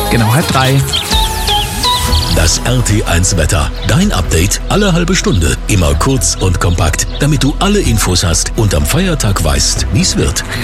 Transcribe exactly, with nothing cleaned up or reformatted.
Genau, halb drei. Das R T eins Wetter. Dein Update alle halbe Stunde. Immer kurz und kompakt, damit du alle Infos hast und am Feiertag weißt, wie es wird.